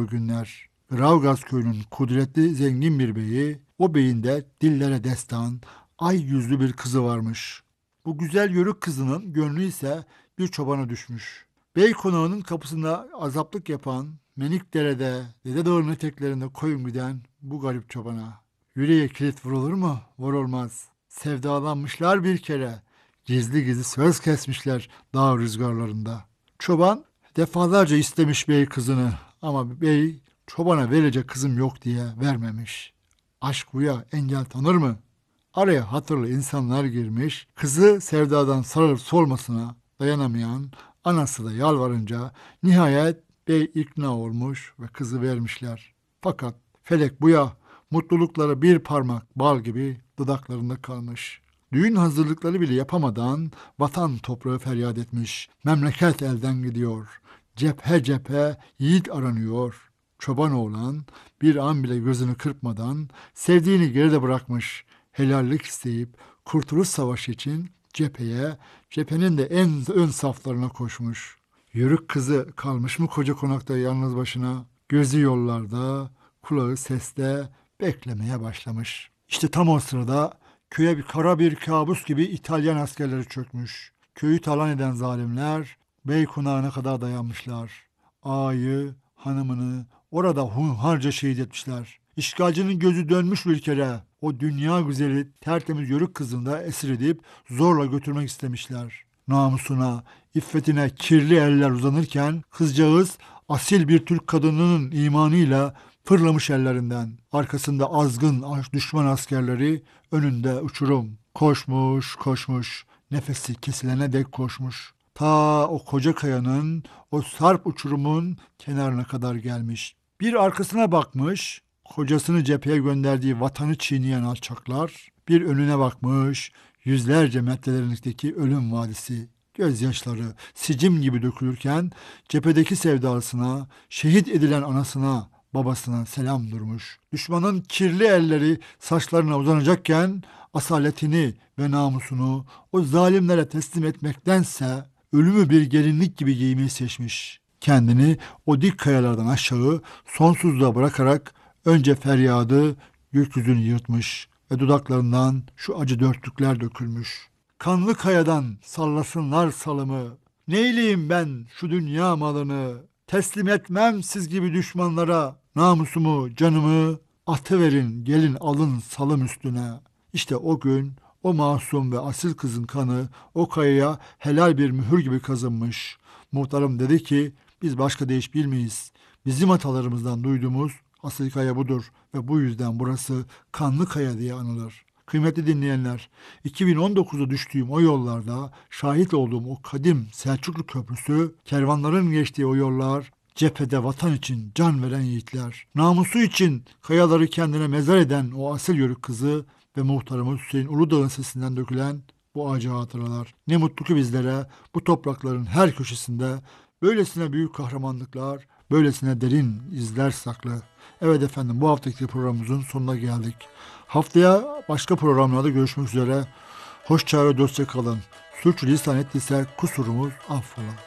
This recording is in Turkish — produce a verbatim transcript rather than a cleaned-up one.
günler. Gravgaz köyünün kudretli zengin bir beyi, o beyin de dillere destan, ay yüzlü bir kızı varmış. Bu güzel yörük kızının gönlü ise bir çobana düşmüş. Bey konağının kapısında azaplık yapan, Menikdere'de, Dede Dağı'nın eteklerinde koyun giden bu garip çobana. Yüreğe kilit vurulur mu? Vurulmaz. Sevdalanmışlar bir kere. Gizli gizli söz kesmişler dağ rüzgarlarında. Çoban defalarca istemiş bey kızını ama bey çobana verecek kızım yok diye vermemiş. Aşk buya engel tanır mı? Araya hatırlı insanlar girmiş, kızı sevdadan sarılıp solmasına dayanamayan anası da yalvarınca nihayet bey ikna olmuş ve kızı vermişler. Fakat felek buya mutlulukları bir parmak bal gibi dudaklarında kalmış. Düğün hazırlıkları bile yapamadan vatan toprağı feryat etmiş. Memleket elden gidiyor. Cephe cephe yiğit aranıyor. Çoban oğlan bir an bile gözünü kırpmadan sevdiğini geride bırakmış. Helallik isteyip Kurtuluş Savaşı için cepheye, cephenin de en ön saflarına koşmuş. Yörük kızı kalmış mı koca konakta yalnız başına? Gözü yollarda, kulağı seste beklemeye başlamış. İşte tam o sırada köye bir kara bir kabus gibi İtalyan askerleri çökmüş. Köyü talan eden zalimler bey konağına kadar dayanmışlar. Ağayı, hanımını orada hunharca şehit etmişler. İşgalcinin gözü dönmüş bir kere. O dünya güzeli tertemiz yörük kızını da esir edip zorla götürmek istemişler. Namusuna, iffetine kirli eller uzanırken kızcağız asil bir Türk kadınının imanıyla fırlamış ellerinden. Arkasında azgın düşman askerleri, önünde uçurum. Koşmuş, koşmuş, nefesi kesilene dek koşmuş. Ta o koca kayanın, o sarp uçurumun kenarına kadar gelmiş. Bir arkasına bakmış, kocasını cepheye gönderdiği vatanı çiğneyen alçaklar, bir önüne bakmış, yüzlerce metrelerindeki ölüm vadisi. Gözyaşları sicim gibi dökülürken cephedeki sevdasına, şehit edilen anasına, babasına selam durmuş. Düşmanın kirli elleri saçlarına uzanacakken asaletini ve namusunu o zalimlere teslim etmektense ölümü bir gelinlik gibi giymeyi seçmiş. Kendini o dik kayalardan aşağı sonsuzluğa bırakarak önce feryadı gökyüzünü yırtmış ve dudaklarından şu acı dörtlükler dökülmüş. Kanlı kayadan sallasınlar salımı. Neyleyim ben şu dünya malını? Teslim etmem siz gibi düşmanlara. Namusumu, canımı atıverin, gelin alın salım üstüne. İşte o gün o masum ve asil kızın kanı o kayaya helal bir mühür gibi kazınmış. Muhtarım dedi ki biz başka deyiş bilmeyiz. Bizim atalarımızdan duyduğumuz asil kaya budur ve bu yüzden burası Kanlı Kaya diye anılır. Kıymetli dinleyenler, iki bin on dokuzda düştüğüm o yollarda şahit olduğum o kadim Selçuklu Köprüsü, kervanların geçtiği o yollar, cephede vatan için can veren yiğitler, namusu için kayaları kendine mezar eden o asil yörük kızı ve muhtarımız Hüseyin Uludağ'ın sesinden dökülen bu acı hatıralar. Ne mutlu ki bizlere bu toprakların her köşesinde böylesine büyük kahramanlıklar, böylesine derin izler saklı. Evet efendim, bu haftaki programımızın sonuna geldik. Haftaya başka programlarda görüşmek üzere. Hoşça ve dostça kalın. Suç lisan ettiyse kusurumuz affola.